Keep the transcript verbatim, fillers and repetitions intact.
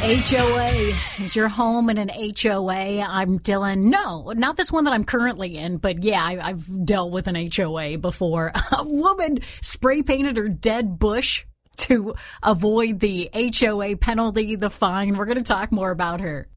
H O A. Is your home in an H O A? I'm Dylan. No, not this one that I'm currently in, but yeah, I, I've dealt with an H O A before. A woman spray painted her dead bush to avoid the H O A penalty, the fine. We're going to talk more about her.